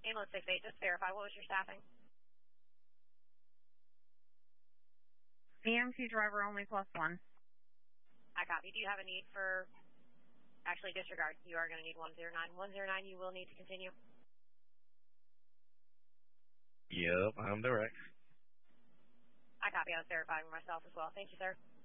Ambulance 68, just verify. What was your staffing? EMT driver only +1. I copy. Do you have a need for... Actually, disregard. You are going to need 109. 109, you will need to continue. Yep, I'm direct. I copy. I was verifying myself as well. Thank you, sir.